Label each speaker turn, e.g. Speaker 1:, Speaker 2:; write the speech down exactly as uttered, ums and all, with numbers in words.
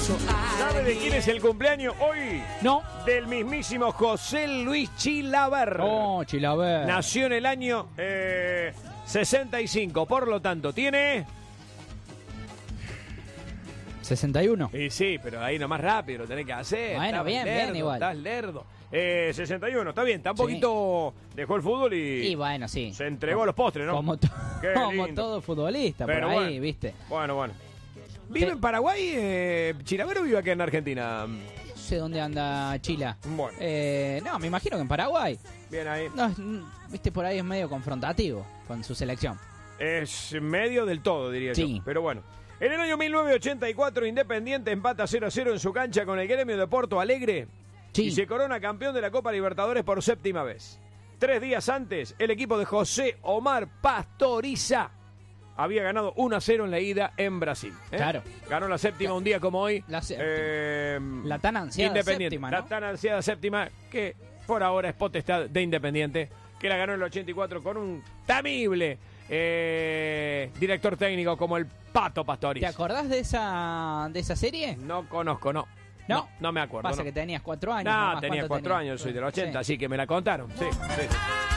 Speaker 1: ¿Sabe de quién es el cumpleaños hoy?
Speaker 2: No.
Speaker 1: Del mismísimo José Luis Chilaver.
Speaker 2: Oh, Chilaver.
Speaker 1: Nació en el año eh, sesenta y cinco, por lo tanto, tiene...
Speaker 2: sesenta y uno.
Speaker 1: Y sí, pero ahí nomás rápido lo tenés que hacer.
Speaker 2: Bueno,
Speaker 1: Estás
Speaker 2: bien,
Speaker 1: lerdo,
Speaker 2: bien, igual.
Speaker 1: Estás lerdo. Eh, sesenta y uno, está bien, está un
Speaker 2: Sí.
Speaker 1: poquito... Dejó el fútbol y...
Speaker 2: Y bueno, sí.
Speaker 1: Se entregó a los postres, ¿no?
Speaker 2: Como, to-
Speaker 1: Qué
Speaker 2: como
Speaker 1: lindo.
Speaker 2: todo futbolista,
Speaker 1: Pero
Speaker 2: por ahí,
Speaker 1: bueno.
Speaker 2: ¿viste?
Speaker 1: Bueno, bueno. ¿Vive
Speaker 2: Te-
Speaker 1: en Paraguay, eh, Chilaver, o vive acá en Argentina?
Speaker 2: No sé dónde anda Chila.
Speaker 1: Bueno.
Speaker 2: Eh, no, me imagino que en Paraguay.
Speaker 1: Bien ahí.
Speaker 2: No, es- mm, viste, por ahí es medio confrontativo con su selección.
Speaker 1: Es medio del todo, diría
Speaker 2: Sí.
Speaker 1: yo. Pero bueno. En el año mil novecientos ochenta y cuatro, Independiente empata cero a cero en su cancha con el Gremio de Porto Alegre.
Speaker 2: Sí.
Speaker 1: Y se corona campeón de la Copa Libertadores por séptima vez. Tres días antes, el equipo de José Omar Pastoriza había ganado uno a cero en la ida en Brasil. ¿eh?
Speaker 2: Claro.
Speaker 1: Ganó la séptima un día como hoy.
Speaker 2: La séptima.
Speaker 1: eh,
Speaker 2: La tan ansiada
Speaker 1: Independiente.
Speaker 2: séptima,
Speaker 1: La
Speaker 2: ¿no?
Speaker 1: tan ansiada séptima que por ahora es potestad de Independiente, que la ganó en el ochenta y cuatro con un temible eh, director técnico como el Pato Pastoriza.
Speaker 2: ¿Te acordás de esa de esa serie?
Speaker 1: No conozco, no.
Speaker 2: No.
Speaker 1: No, no me acuerdo.
Speaker 2: Pasa
Speaker 1: no.
Speaker 2: que tenías cuatro años.
Speaker 1: No,
Speaker 2: nomás.
Speaker 1: tenía
Speaker 2: ¿Cuánto
Speaker 1: cuatro
Speaker 2: tenías?
Speaker 1: años, soy del ochenta,
Speaker 2: Sí.
Speaker 1: así que me la contaron. Sí, sí.